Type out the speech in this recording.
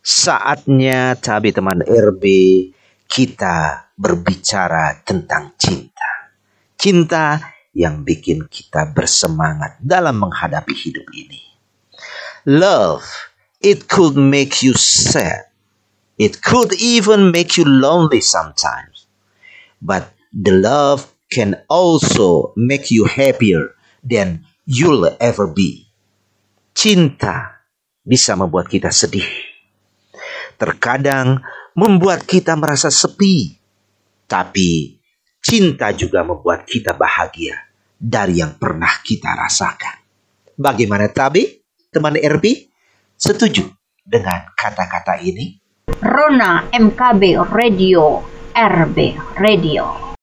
Saatnya Tabi teman RB kita berbicara tentang cinta. Cinta yang bikin kita bersemangat dalam menghadapi hidup ini. Love, it could make you sad. It could even make you lonely sometimes. But the love can also make you happier than you'll ever be. Cinta bisa membuat kita sedih. Terkadang membuat kita merasa sepi. Tapi cinta juga membuat kita bahagia dari yang pernah kita rasakan. Bagaimana Tabi, teman RB? Setuju dengan kata-kata ini? Rona MKB Radio, RB Radio.